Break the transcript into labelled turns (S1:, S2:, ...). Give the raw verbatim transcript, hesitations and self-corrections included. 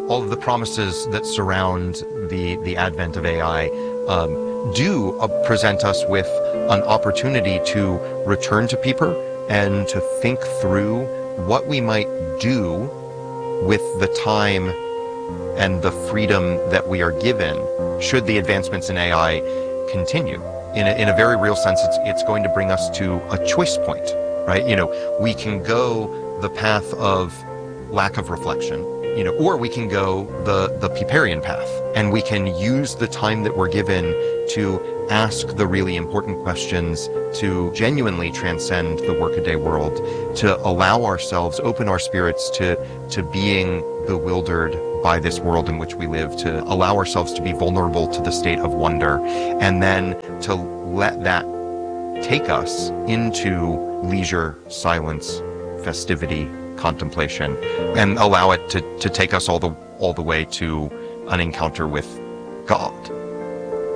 S1: all of the promises that surround the, the advent of A I um, do uh, present us with an opportunity to return to paper and to think through what we might do with the time and the freedom that we are given should the advancements in A I continue. In a, in a very real sense, it's, it's going to bring us to a choice point, right? You know, we can go the path of lack of reflection, you know, or we can go the, the Piperian path, and we can use the time that we're given to ask the really important questions, to genuinely transcend the workaday world, to allow ourselves, open our spirits to, to being bewildered by this world in which we live, to allow ourselves to be vulnerable to the state of wonder, and then to let that take us into leisure, silence, festivity, contemplation, and allow it to, to take us all the all the way to an encounter with God.